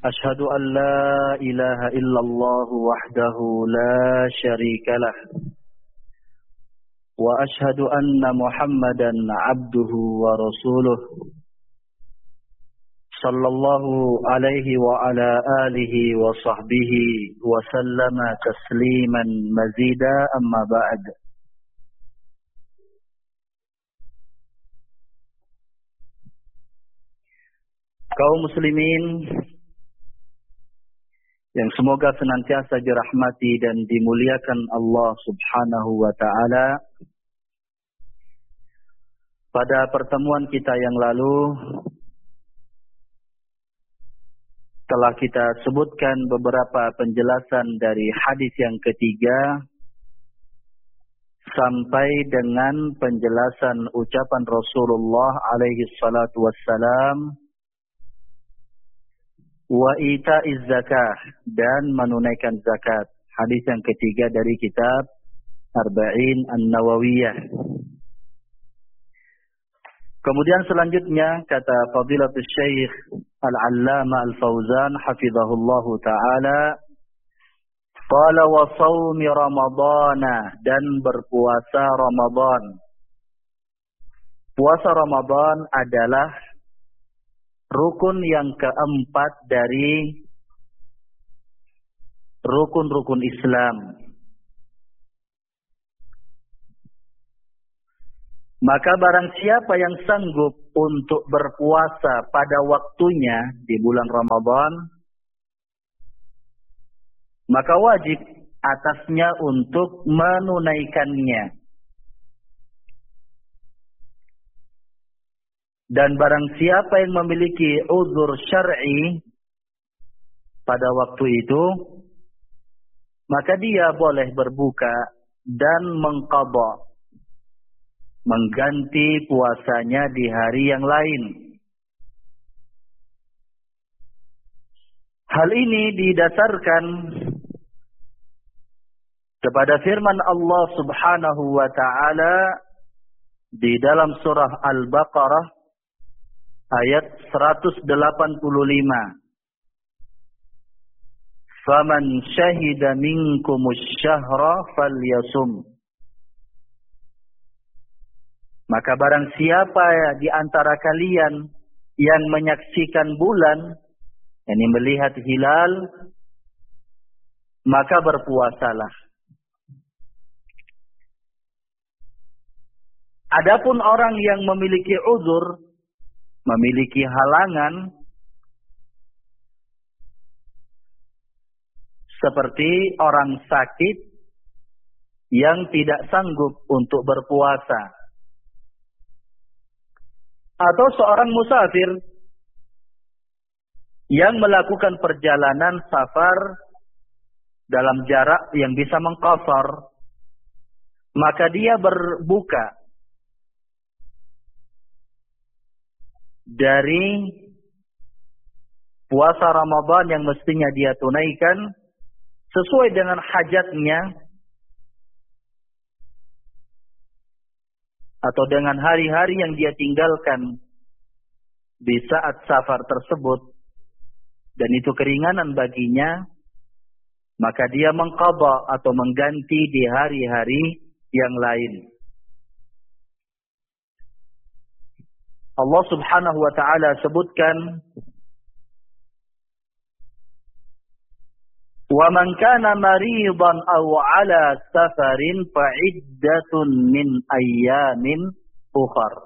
أشهد أن لا إله إلا الله وحده لا شريك له وأشهد أن محمدا عبده ورسوله صلى الله عليه وعلى آله وصحبه وسلم تسليما مزيدا أما بعد. Kaum muslimin yang semoga senantiasa dirahmati dan dimuliakan Allah Subhanahu wa taala. Pada pertemuan kita yang lalu telah kita sebutkan beberapa penjelasan dari hadis yang ketiga sampai dengan penjelasan ucapan Rasulullah alaihi salatu wassalam wa ita'iz zakah, dan menunaikan zakat. Hadis yang ketiga dari kitab Arba'in An-Nawawiyah. Kemudian selanjutnya kata Fadilatul Syekh Al-Allama Al-Fauzan hafizahullahu taala, qala wa shaumi ramadhana, dan berpuasa Ramadan. Puasa Ramadan adalah rukun yang keempat dari rukun-rukun Islam. Maka barang siapa yang sanggup untuk berpuasa pada waktunya di bulan Ramadan, maka wajib atasnya untuk menunaikannya. Dan barang siapa yang memiliki uzur syar'i pada waktu itu, maka dia boleh berbuka dan mengqadha, mengganti puasanya di hari yang lain. Hal ini didasarkan kepada firman Allah Subhanahu wa taala di dalam surah Al-Baqarah ayat 185. Faman syahida minkumus syahra falyasum. Maka barang siapa di antara kalian yang menyaksikan bulan, yakni melihat hilal, maka berpuasalah. Adapun orang yang memiliki uzur, memiliki halangan, seperti orang sakit yang tidak sanggup untuk berpuasa, atau seorang musafir yang melakukan perjalanan safar dalam jarak yang bisa mengqasar, maka dia berbuka dari puasa Ramadan yang mestinya dia tunaikan sesuai dengan hajatnya atau dengan hari-hari yang dia tinggalkan di saat safar tersebut, dan itu keringanan baginya, maka dia mengqadha atau mengganti di hari-hari yang lain. Allah Subhanahu wa taala sebutkan, wa man kana maridan aw ala safarin fa iddatun min ayyamin ukhar.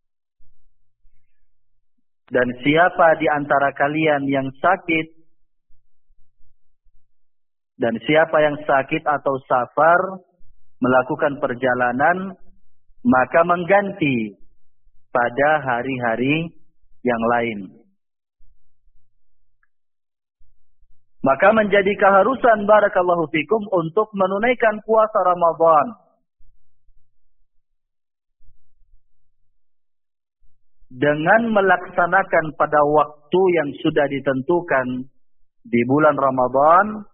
Dan siapa di antara kalian yang sakit, dan siapa yang sakit atau safar melakukan perjalanan, maka mengganti pada hari-hari yang lain. Maka menjadi keharusan barakallahu fikum untuk menunaikan puasa Ramadan dengan melaksanakan pada waktu yang sudah ditentukan di bulan Ramadan,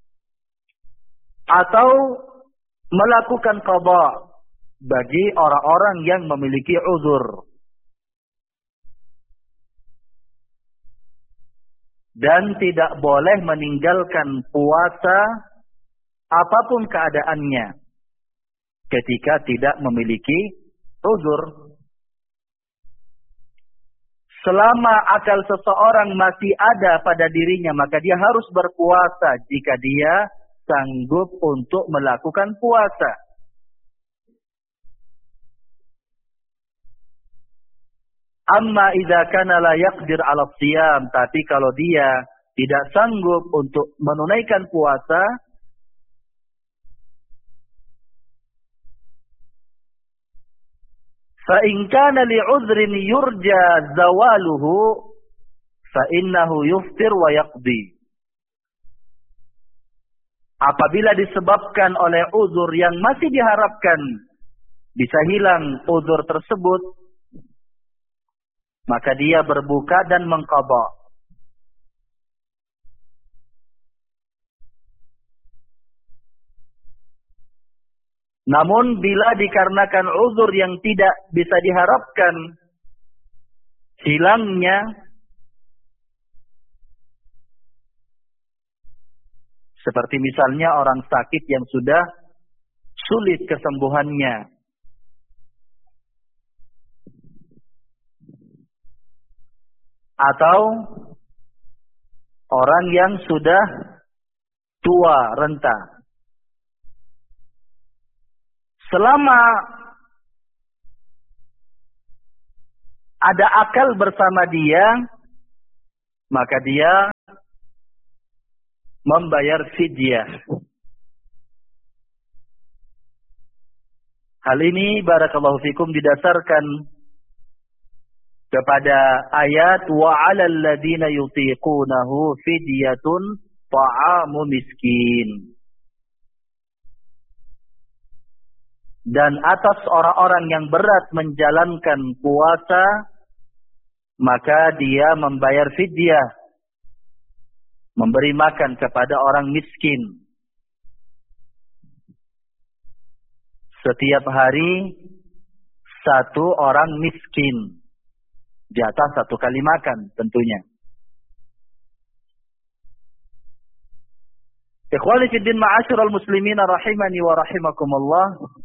atau melakukan qadha bagi orang-orang yang memiliki uzur. dan tidak boleh meninggalkan puasa apapun keadaannya ketika tidak memiliki uzur. Selama akal seseorang masih ada pada dirinya, maka dia harus berpuasa jika dia sanggup untuk melakukan puasa. Amma idza kana la yaqdir 'ala shiyam, tapi kalau dia tidak sanggup untuk menunaikan puasa, fa in kana li'udhrin yurja zawaluhu fa innahu yuftir wa yaqdi. Apabila disebabkan oleh uzur yang masih diharapkan bisa hilang uzur tersebut, maka dia berbuka dan mengqadha. Namun bila dikarenakan uzur yang tidak bisa diharapkan hilangnya, seperti misalnya orang sakit yang sudah sulit kesembuhannya, atau orang yang sudah tua renta, selama ada akal bersama dia, maka dia membayar fidyah. Hal ini barakallahu fikum didasarkan kepada ayat wa 'alal ladzina yutiqunahu fidyatun ta'amu miskin. Dan atas orang-orang yang berat menjalankan puasa, maka dia membayar fidyah, memberi makan kepada orang miskin. Setiap hari satu orang miskin, di atas satu kali makan tentunya. Ikhwani fiddin ma'asyiral muslimin rahimani wa rahimakumullah.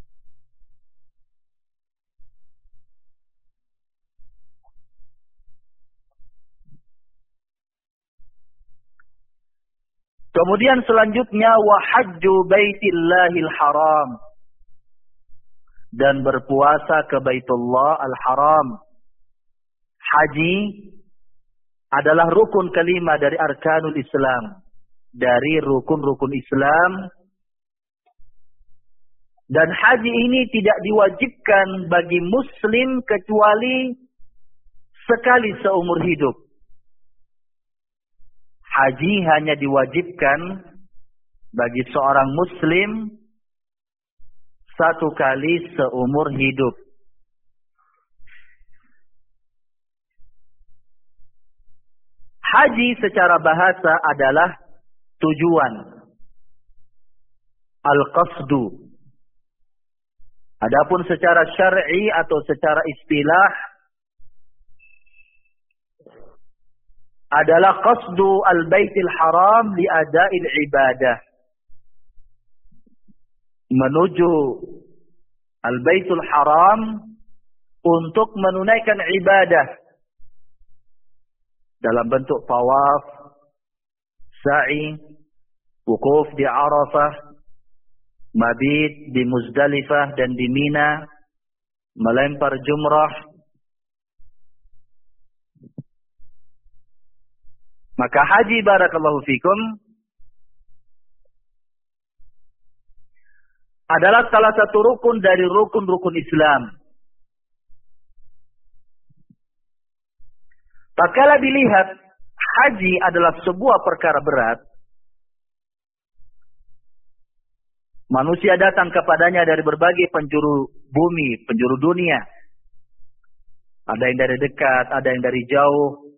Kemudian selanjutnya wa hajju baitillahil haram, dan berpuasa ke Baitullah al-Haram. Haji adalah rukun kelima dari arkanul Islam, dari rukun-rukun Islam. Dan haji ini tidak diwajibkan bagi muslim kecuali sekali seumur hidup. Haji hanya diwajibkan bagi seorang muslim satu kali seumur hidup. Haji secara bahasa adalah tujuan, al-qasdu. Adapun secara syar'i atau secara istilah adalah qasdu al-baitil haram li ada'il ibadah. Menuju al-baitul haram untuk menunaikan ibadah dalam bentuk tawaf, sa'i, wukuf di Arafah, mabit di Muzdalifah dan di Mina, melempar jumrah. Maka haji barakallahu fikum adalah salah satu rukun dari rukun-rukun Islam. Tatkala dilihat haji adalah sebuah perkara berat, manusia datang kepadanya dari berbagai penjuru bumi, penjuru dunia. Ada yang dari dekat, ada yang dari jauh.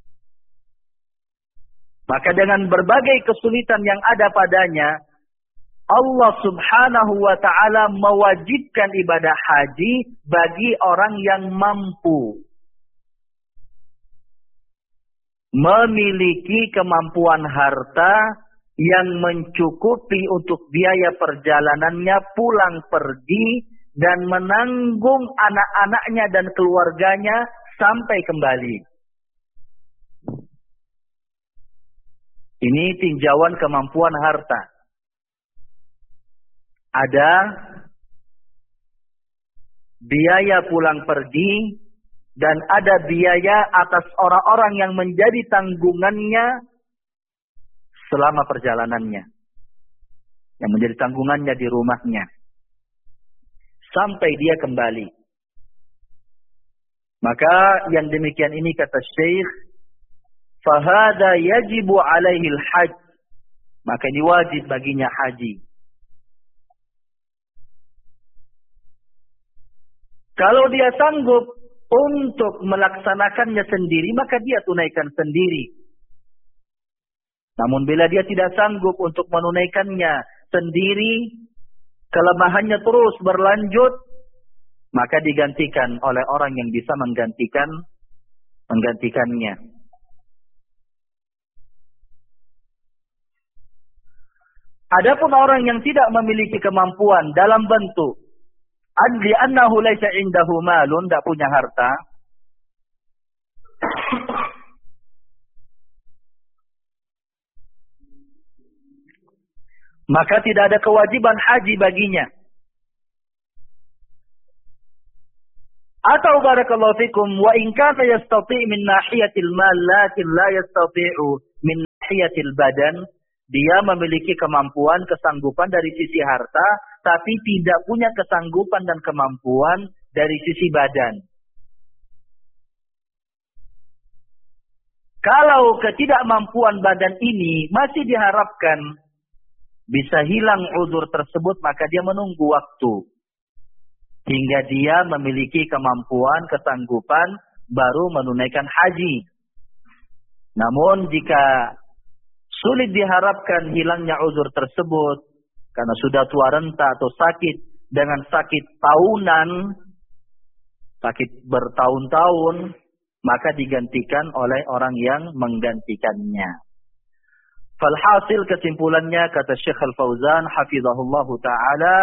Maka dengan berbagai kesulitan yang ada padanya, Allah subhanahu wa ta'ala mewajibkan ibadah haji bagi orang yang mampu. memiliki kemampuan harta yang mencukupi untuk biaya perjalanannya pulang pergi dan menanggung anak-anaknya dan keluarganya sampai kembali. Ini tinjauan kemampuan harta. Ada biaya pulang pergi dan ada biaya atas orang-orang yang menjadi tanggungannya selama perjalanannya. Yang menjadi tanggungannya di rumahnya. Sampai dia kembali. Maka yang demikian ini kata Syekh, fahada yajibu alaihil hajj. Maka ini wajib baginya haji. Kalau dia sanggup untuk melaksanakannya sendiri, maka dia tunaikan sendiri. Namun bila dia tidak sanggup untuk menunaikannya sendiri, kelemahannya terus berlanjut, maka digantikan oleh orang yang bisa menggantikannya. Adapun orang yang tidak memiliki kemampuan dalam bentuk adli annahu laisa indahu malun, tidak punya harta, maka tidak ada kewajiban haji baginya. Atau barakallahu fikum, wa in kana yastati' min nahiyatil mal lakin la yastati'u min nahiyatil badan, dia memiliki kemampuan, kesanggupan dari sisi harta, tapi tidak punya kesanggupan dan kemampuan dari sisi badan. Kalau ketidakmampuan badan ini masih diharapkan bisa hilang uzur tersebut, maka dia menunggu waktu hingga dia memiliki kemampuan, kesanggupan, baru menunaikan haji. Namun jika sulit diharapkan hilangnya uzur tersebut, karena sudah tua renta atau sakit dengan sakit tahunan, sakit bertahun-tahun, maka digantikan oleh orang yang menggantikannya. Falhasil, kesimpulannya kata Syekh Al-Fauzan hafizahullahu ta'ala,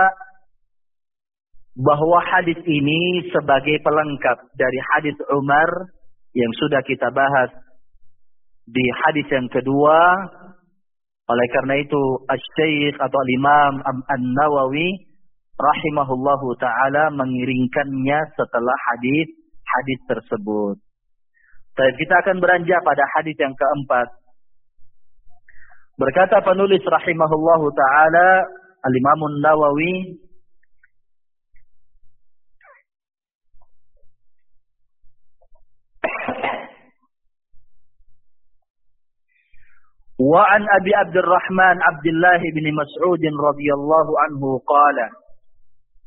bahwa hadis ini sebagai pelengkap dari hadis Umar yang sudah kita bahas di hadis yang kedua. Oleh karena itu Asy-Syaikh atau Imam An-Nawawi rahimahullahu ta'ala mengiringkannya setelah hadis tersebut. Dan kita akan beranjak pada hadis yang keempat. Berkata penulis rahimahullahu ta'ala, Al-Imam An-Nawawi, wa an Abi Abdurrahman Abdullah bin Mas'ud radhiyallahu anhu qala,